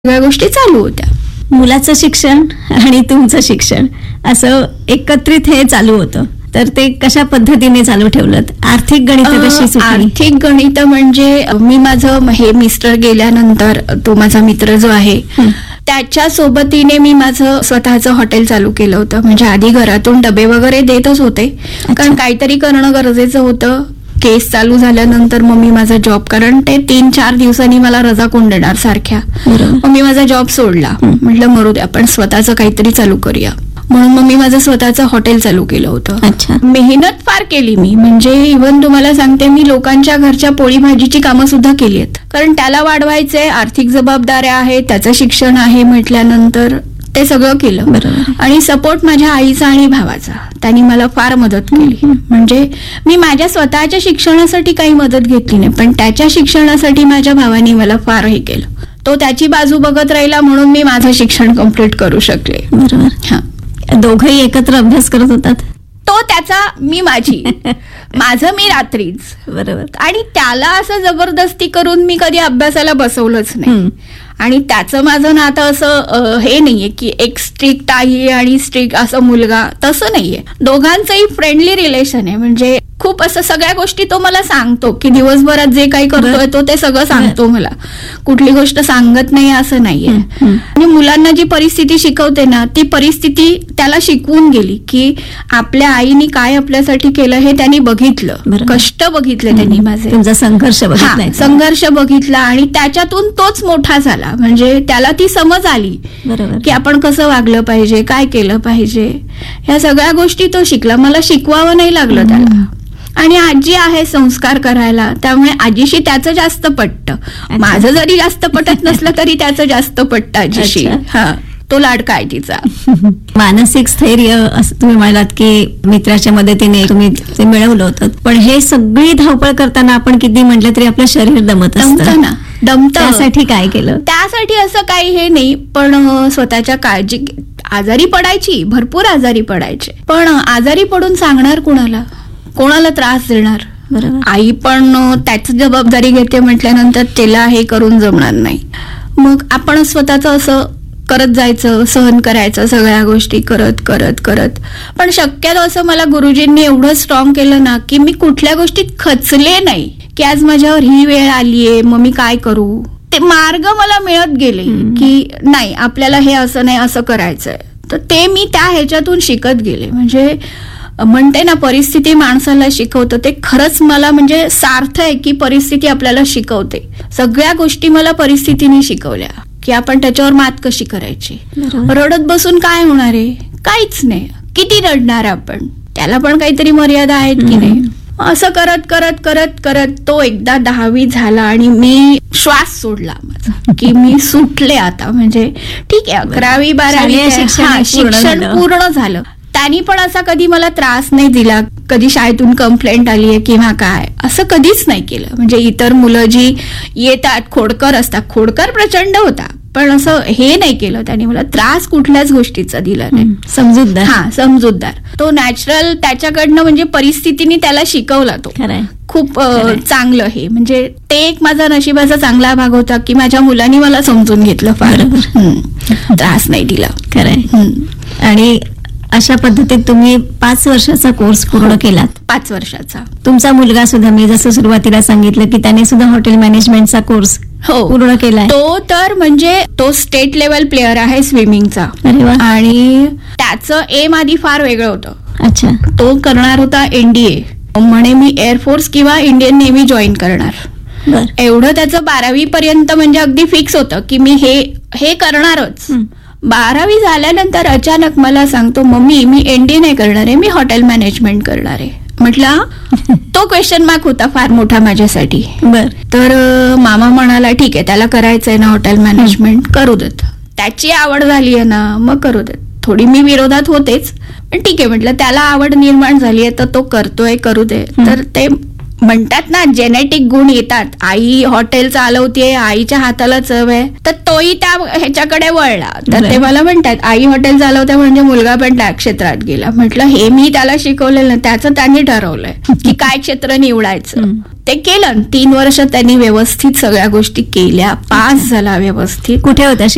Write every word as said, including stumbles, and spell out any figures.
सगळ्या गोष्टी चालू होत्या. मुलाचं शिक्षण आणि तुमचं शिक्षण असं एकत्रित हे चालू होतं, तर ते कशा पद्धतीने चालू ठेवलं? आर्थिक गणित कशी सुचली? आर्थिक गणित म्हणजे मी माझं हे मिस्टर गेल्यानंतर तो माझा मित्र जो आहे त्याच्या सोबतीने मी माझं स्वतःचं हॉटेल चालू केलं होतं. म्हणजे आधी घरातून डबे वगैरे देतच होते, कारण काहीतरी करणं गरजेचं होतं. केस चालू झाल्यानंतर मग मी माझा जॉब, कारण ते तीन चार दिवसांनी मला रजा कोण देणार सारख्या, मग मी माझा जॉब सोडला. म्हटलं मरू दे, आपण स्वतःचं काहीतरी चालू करूया. म्हणून मग मी माझं स्वतःचं हॉटेल चालू केलं होतं. अच्छा. मेहनत फार केली मी, म्हणजे इव्हन तुम्हाला सांगते मी लोकांच्या घरच्या पोळी भाजीची कामं सुद्धा केली आहेत, कारण त्याला वाढवायचंय, आर्थिक जबाबदाऱ्या आहेत, त्याचं शिक्षण आहे म्हटल्यानंतर ते सगळं केलं. बरोबर. आणि सपोर्ट माझ्या आईचा आणि भावाचा, त्यांनी मला फार मदत केली. म्हणजे मी माझ्या स्वतःच्या शिक्षणासाठी काही मदत घेतली नाही, पण त्याच्या शिक्षणासाठी माझ्या भावानी मला फार हे केलं. तो त्याची बाजू बघत राहिला म्हणून मी माझं शिक्षण कम्प्लीट करू शकले. बरोबर. हा, दोघंही एकत्र अभ्यास करत होतात? तो त्याचा, मी माझी, माझं मी रात्रीच. बरोबर. आणि त्याला असं जबरदस्ती करून मी कधी अभ्यासाला बसवलंच नाही. आणि त्याचं माझं नातं असं हे नाहीये की एक स्ट्रिक्ट आई आणि स्ट्रिक्ट असं मुलगा, तसं नाहीये. दोघांचंही फ्रेंडली रिलेशन आहे. म्हणजे खूप असं सगळ्या गोष्टी तो मला सांगतो की दिवसभरात जे काही करतोय तो ते सगळं सांगतो मला, कुठली गोष्ट सांगत नाही असं नाहीये. आणि मुलांना जी परिस्थिती शिकवते ना, ती परिस्थिती त्याला शिकवून गेली की आपल्या आईने काय आपल्यासाठी केलं हे त्यांनी बघितलं, कष्ट बघितले त्यांनी माझे, तुमचा संघर्ष बघितला, संघर्ष बघितला आणि त्याच्यातून तोच मोठा झाला. म्हणजे त्याला ती समज आली की आपण कसं वागलं पाहिजे, काय केलं पाहिजे, ह्या सगळ्या गोष्टी तो शिकला. मला शिकवावं नाही लागलं त्याला. आणि आजी आहे संस्कार करायला, त्यामुळे आजीशी त्याचं जास्त पटतं. माझं जरी जास्त पटत नसलं तरी त्याचं जास्त पटतं आजीशी. हा, तो लाडका आहे तिचा. मानसिक स्थैर्य असं तुम्ही म्हणालात की मित्राच्या मदतीने तुम्ही ते मिळवलं होतं, पण हे सगळी धावपळ करताना आपण किती म्हटलं तरी आपलं शरीर दमत असतं ना. दमत. त्यासाठी काय केलं? त्यासाठी असं काही हे नाही, पण स्वतःच्या काळजी, आजारी पडायची, भरपूर आजारी पडायचे, पण आजारी पडून सांगणार कुणाला, कोणाला त्रास देणार? बरोबर. आई पण त्याची जबाबदारी घेते म्हटल्यानंतर तिला हे करून जमणार नाही. मग आपण स्वतःचं असं करत जायचं, सहन करायचं, सगळ्या गोष्टी करत करत करत. पण शक्यतो असं मला गुरुजींनी एवढं स्ट्रॉंग केलं ना की मी कुठल्या गोष्टीत खचले नाही की आज माझ्यावर ही वेळ आलीये मग मी काय करू. ते मार्ग मला मिळत गेले की नाही, आपल्याला हे असं नाही, असं करायचंय. तर ते मी त्या ह्याच्यातून शिकत गेले. म्हणजे म्हणते ना, परिस्थिती माणसाला शिकवतं, ते खरंच मला म्हणजे सार्थ आहे की परिस्थिती आपल्याला शिकवते. सगळ्या गोष्टी मला परिस्थितीने शिकवल्या की आपण त्याच्यावर मात कशी करायची. रडत बसून काय होणार आहे? काहीच नाही. किती रडणार आपण? त्याला पण काहीतरी मर्यादा आहेत की नाही. असं करत करत करत करत तो एकदा दहावी झाला आणि मी श्वास सोडला माझा की मी सुटले आता. म्हणजे ठीक आहे, अकरावी बारावी शिक्षण पूर्ण झालं. त्यांनी पण असा कधी मला त्रास नाही दिला, कधी शाळेतून कंप्लेंट आली आहे किंवा काय, असं कधीच नाही केलं. म्हणजे इतर मुलं जी येतात खोडकर असतात, खोडकर प्रचंड होता, पण असं हे नाही केलं त्यांनी, मला त्रास कुठल्याच गोष्टीचा दिला नाही. समजूतदार. हा, समजूतदार. तो नॅचरल त्याच्याकडनं, म्हणजे परिस्थितीने त्याला शिकवला तो. खूप चांगलं हे, म्हणजे ते एक माझा नशिबाचा चांगला भाग होता की माझ्या मुलांनी मला समजून घेतलं, फार त्रास नाही दिला. खरंय. आणि अशा पद्धतीत तुम्ही पाच वर्षाचा कोर्स पूर्ण केलात. पाच वर्षाचा. तुमचा मुलगा सुद्धा, मी जसं सुरुवातीला सांगितलं की त्याने सुद्धा हॉटेल मॅनेजमेंटचा कोर्स हो पूर्ण केलाय. तो तर म्हणजे तो स्टेट लेवल प्लेअर आहे स्विमिंगचा. आणि त्याचं एम आधी फार वेगळं होतं. अच्छा. तो करणार होता एनडीए, म्हणे मी एअरफोर्स किंवा इंडियन नेव्ही जॉईन करणार. एवढं त्याचं बारावी पर्यंत म्हणजे अगदी फिक्स होतं की मी हे हे करणारच. बारावी झाल्यानंतर अचानक मला सांगतो, मम्मी मी एनडी नाही करणार आहे, मी हॉटेल मॅनेजमेंट करणार आहे. म्हटलं, तो क्वेश्चन मार्क होता फार मोठा माझ्यासाठी. बर. तर मामा म्हणाला ठीक आहे, त्याला करायचंय ना हॉटेल मॅनेजमेंट, करू देत. त्याची आवड झाली आहे ना, मग करू देत. थोडी मी विरोधात होतेच, पण ठीक आहे म्हटलं, त्याला आवड निर्माण झाली आहे तर तो करतोय, करू दे. तर ते म्हणतात ना, जेनेटिक गुण येतात. आई हॉटेल चालवते, आईच्या हाताला चव आहे, तर तोही त्या ह्याच्याकडे वळला. तर ते मला म्हणतात आई हॉटेल चालवते म्हणजे मुलगा पण त्या क्षेत्रात गेला. म्हटलं हे मी त्याला शिकवलेलं, त्याचं त्यांनी ठरवलंय की काय क्षेत्र निवडायचं. ते केलं. तीन वर्ष त्यांनी व्यवस्थित सगळ्या गोष्टी केल्या, पास झाला व्यवस्थित. कुठे होत्या